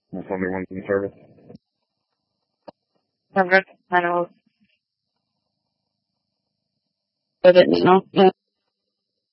If somebody wants in service. I'm good. I know. I didn't know. Yeah.